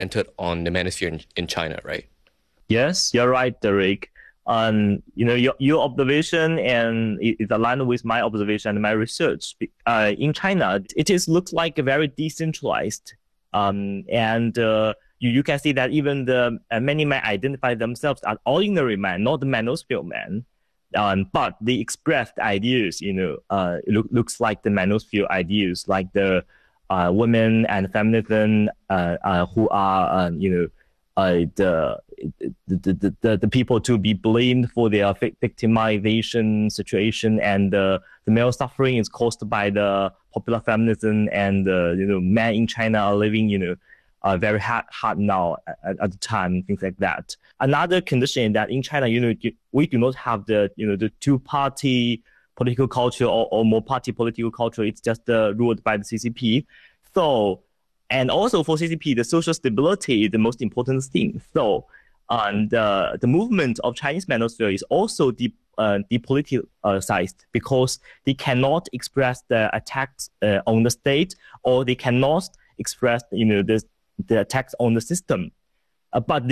entered on the manosphere in China, right? Yes, you're right, Derek. Your observation and it's aligned with my observation and my research. In China, looks like a very decentralized, and you can see that even the many men identify themselves as ordinary men, not the manosphere men. But they expressed ideas, looks like the manosphere ideas, like the women and feminism, who are, the people to be blamed for their victimization situation, and the male suffering is caused by the popular feminism, and men in China are living, very hard now at the time, things like that. Another condition is that in China, we do not have the two-party political culture, or more party political culture. It's just ruled by the CCP. So, and also for CCP, the social stability is the most important thing. So, and the movement of Chinese manosphere is also depoliticized, because they cannot express the attacks on the state, or they cannot express the attacks on the system. But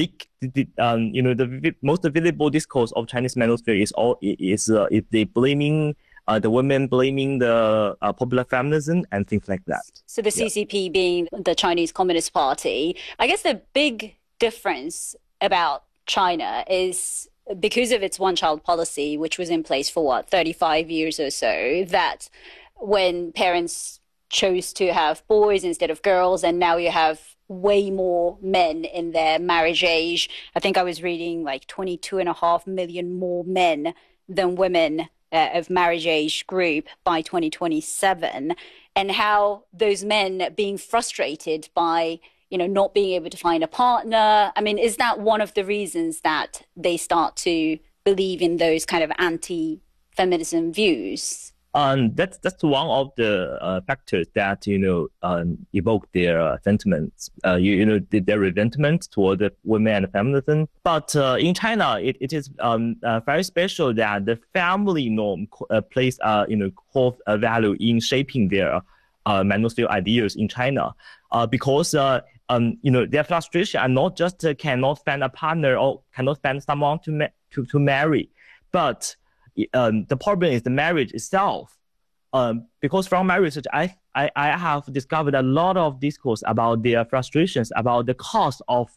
the most visible discourse of Chinese manosphere is they blaming the women, blaming the popular feminism and things like that. So the CCP being the Chinese Communist Party, I guess the big difference about China is because of its one-child policy, which was in place for 35 years or so, that when parents chose to have boys instead of girls, and now you have way more men in their marriage age. I think I was reading like 22.5 million more men than women of marriage age group by 2027, and how those men being frustrated by, not being able to find a partner. I mean, is that one of the reasons that they start to believe in those kind of anti-feminism views? That's one of the factors that evoke their sentiments. Their resentment toward the women and feminism. But in China, it is very special that the family norm plays core value in shaping their manosphere ideas in China. Because their frustration are not just cannot find a partner or cannot find someone to marry, but the problem is the marriage itself. Because from my research, I have discovered a lot of discourse about their frustrations, about the cost of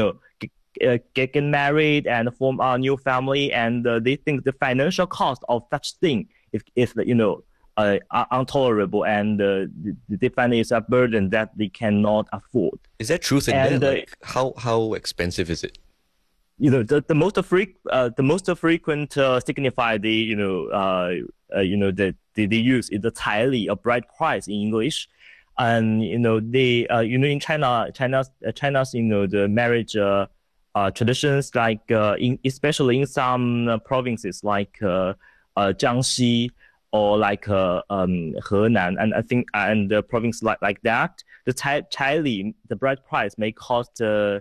getting married and form a new family, and they think the financial cost of such thing is intolerable, and they find it's a burden that they cannot afford. Is there truth in that? Like, how expensive is it? The most frequent signify they use is the 彩礼, a bride price in English, and in China's the marriage traditions, like especially in some provinces like Jiangxi or like Henan, and I think and the province like that, the 彩礼, the bride price may cost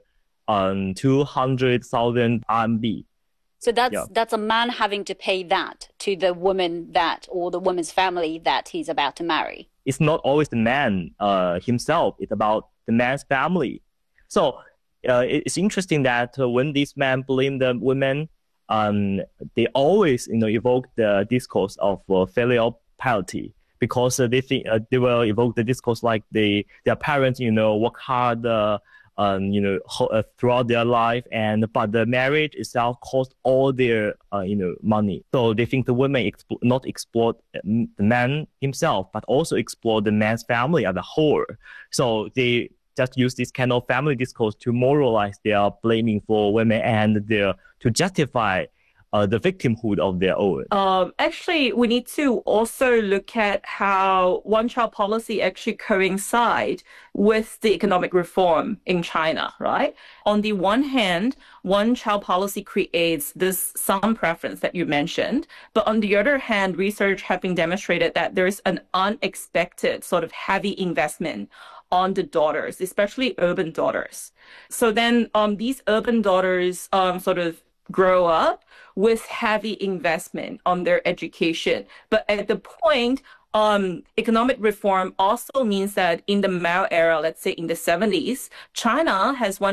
200,000 RMB. So that's a man having to pay that to the woman or the woman's family that he's about to marry. It's not always the man himself. It's about the man's family. So it's interesting that when these men blame the women, they always evoke the discourse of filial piety, because they think they will evoke the discourse like their parents work hard throughout their life, but the marriage itself cost all their money. So they think the women not exploit the man himself, but also exploit the man's family as a whole. So they just use this kind of family discourse to moralize their blaming for women, and to justify the victimhood of their own. Actually, we need to also look at how one-child policy actually coincide with the economic reform in China, right? On the one hand, one-child policy creates this son preference that you mentioned, but on the other hand, research have been demonstrated that there's an unexpected sort of heavy investment on the daughters, especially urban daughters. So then these urban daughters sort of grow up with heavy investment on their education. But at the point economic reform also means that in the Mao era, let's say in the 70s, China has one